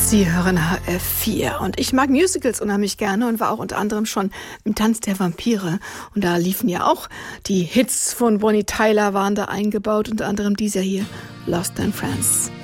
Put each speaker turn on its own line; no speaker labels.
Sie hören HR4 und ich mag Musicals unheimlich gerne und war auch unter anderem schon im Tanz der Vampire und da liefen ja auch die Hits von Bonnie Tyler waren da eingebaut, unter anderem dieser hier, Lost in France.